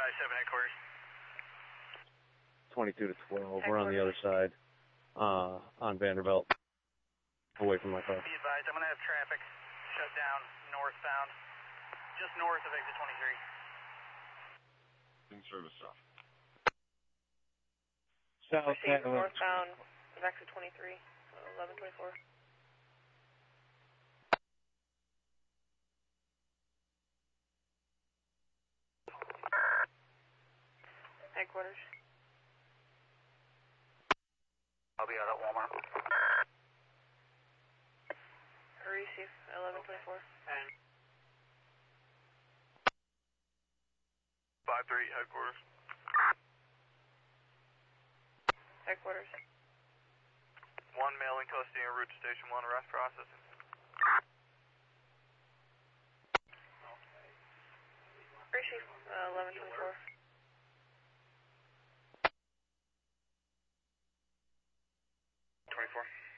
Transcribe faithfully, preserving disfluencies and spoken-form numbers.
advise seven headquarters. twenty-two to twelve. We're on the other side, uh, on Vanderbilt, away from my car. Be advised, I'm going to have traffic shut down northbound, just north of exit twenty-three. In service south. South, Received northbound of exit twenty-three, eleven twenty-four. Headquarters. I'll be out at Walmart. Receive, eleven twenty-four. And five three headquarters. Headquarters. One male in custody en route to station one, arrest processing. Receive, uh, eleven twenty-four. twenty-four.